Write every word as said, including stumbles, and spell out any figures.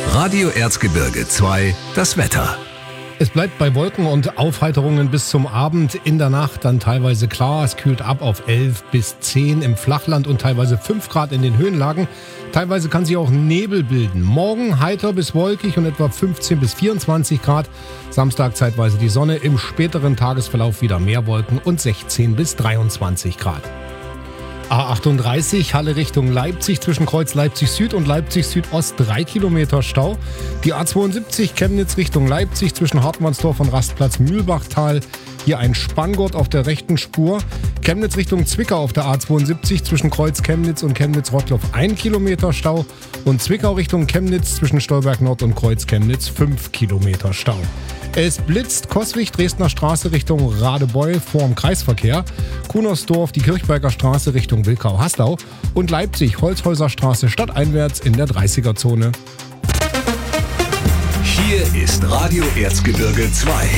Radio Erzgebirge zwei, das Wetter. Es bleibt bei Wolken und Aufheiterungen bis zum Abend. In der Nacht dann teilweise klar. Es kühlt ab auf elf bis zehn im Flachland und teilweise fünf Grad in den Höhenlagen. Teilweise kann sich auch Nebel bilden. Morgen heiter bis wolkig und etwa fünfzehn bis vierundzwanzig Grad. Samstag zeitweise die Sonne. Im späteren Tagesverlauf wieder mehr Wolken und sechzehn bis dreiundzwanzig Grad. A achtunddreißig, Halle Richtung Leipzig, zwischen Kreuz Leipzig Süd und Leipzig Südost drei Kilometer Stau. Die A zweiundsiebzig, Chemnitz Richtung Leipzig, zwischen Hartmannsdorf und Rastplatz Mühlbachtal. Hier ein Spanngurt auf der rechten Spur. Chemnitz Richtung Zwickau auf der A zweiundsiebzig, zwischen Kreuz Chemnitz und Chemnitz Rottloff ein Kilometer Stau. Und Zwickau Richtung Chemnitz, zwischen Stolberg Nord und Kreuz Chemnitz fünf Kilometer Stau. Es blitzt Coswig, Dresdner Straße Richtung Radebeul vorm Kreisverkehr, Kunersdorf, die Kirchberger Straße Richtung Wilkau-Haslau und Leipzig, Holzhäuser Straße stadteinwärts in der dreißiger Zone. Hier ist Radio Erzgebirge zwei.